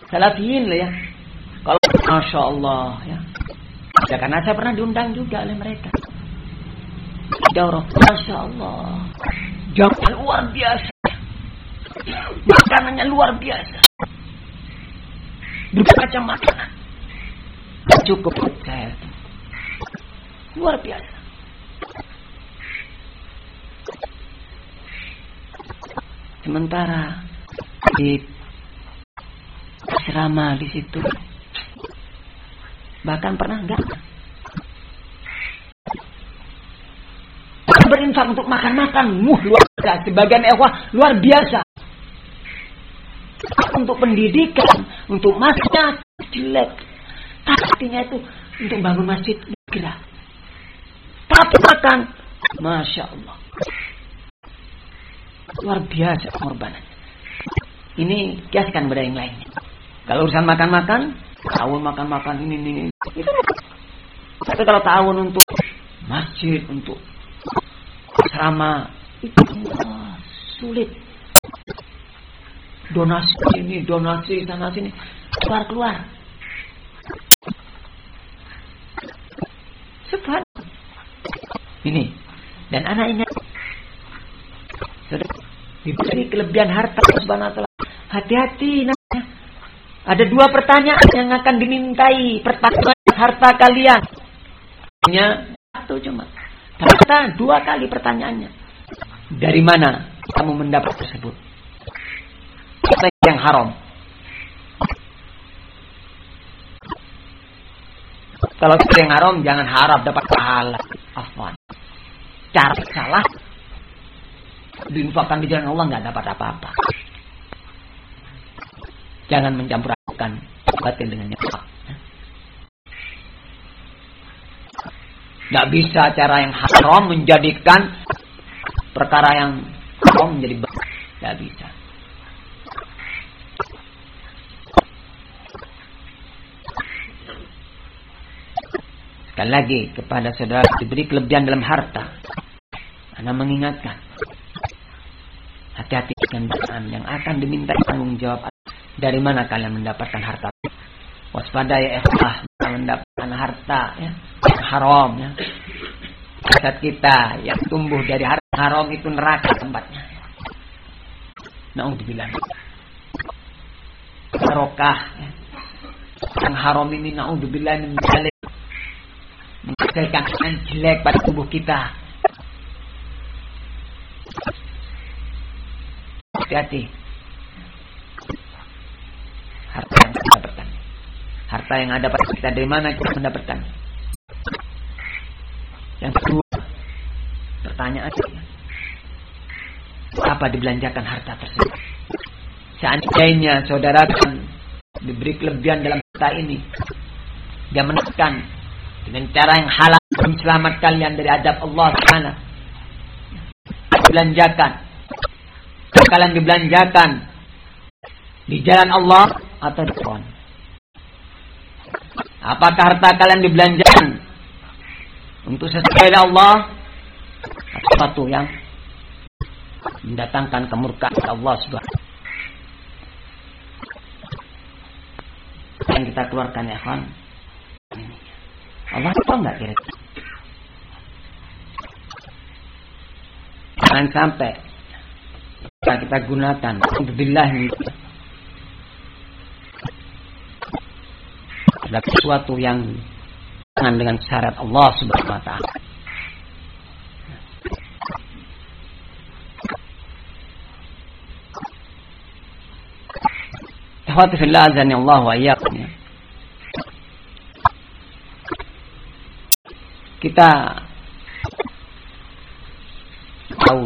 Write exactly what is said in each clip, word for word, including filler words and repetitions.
salafiyin lah ya. Kalau Masya Allah ya. Ya karena saya pernah diundang juga oleh mereka. Daurah, Masya Allah. Jangan luar biasa. Makanannya luar biasa. Bermacam makanan. Cukup saya. Luar biasa. Sementara di asrama di situ bahkan pernah enggak berinfak untuk makan-makan, muh luar biasa. Sebagian ikhwah luar biasa. Untuk pendidikan, untuk masjid jelek. Artinya itu untuk bangun masjid segera. Tapi makan, Masya Allah. Luar biasa pengorbanan. Ini kiaskan pada yang lainnya. Kalau urusan makan-makan, tahun makan-makan ini ini. Itu. Tapi kalau tahun untuk masjid, untuk asrama, itu wah, sulit. Donasi ini, donasi sana sini, keluar keluar. Sebab ini dan anak ini sudah diberi kelebihan harta Subhanahu wa taala. Hati-hati namanya. Ada dua pertanyaan yang akan dimintai. Pertama, harta kalian. Hanya satu cuma. Ternyata dua kali pertanyaannya. Dari mana kamu mendapat tersebut? Yang haram. Kalau yang haram jangan harap dapat pahala. Afwan. Cara salah diinfakkan di jalan Allah nggak dapat apa-apa. Jangan mencampurkan batin dengan yang hak. Nggak bisa cara yang haram menjadikan perkara yang haram menjadi baik. Nggak bisa. Sekali lagi kepada saudara diberi kelebihan dalam harta. Anda mengingatkan. Hati-hati dengan bacaan yang akan diminta tanggung jawab. Dari mana kalian mendapatkan harta? Waspada ya ikhwah, mendapatkan harta ya, yang haram ya. Jasad kita yang tumbuh dari harta haram itu neraka tempatnya. Naudzubillah. Barokah ya. Yang haram ini naudzubillah min dzalik. Menghasilkan yang jelek pada tubuh kita. Hati-hati. Harta yang kita dapatkan. Harta yang ada pada kita dari mana kita mendapatkan? Yang kedua, pertanyaan apa dibelanjakan harta tersebut? Seandainya saudara diberi kelebihan dalam harta ini, dia menekan dengan cara yang halal selamat kalian dari azab Allah Subhanahu. Belanjakan. Kalian dibelanjakan di jalan Allah atau di pohon. Apakah harta kalian dibelanjakan untuk sesuai Allah atau sesuatu yang mendatangkan kemurkaan Allah Subhanahu. Yang kita keluarkan ya kawan. Allah tahu enggak kira-kira? Jangan sampai kita gunakan alhamdulillah adalah sesuatu yang dengan syarat Allah Subhanahu wa taala. Ikhwati fillah azani Allah wa iyyakum. Kita tahu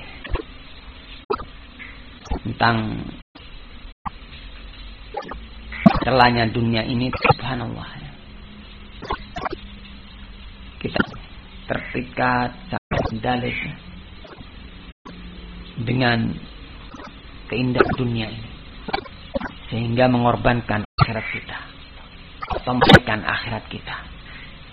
tentang celahnya dunia ini, subhanallah. Kita terpikat sangat dalil dengan keindahan dunia ini, sehingga mengorbankan akhirat kita atau memberikan akhirat kita.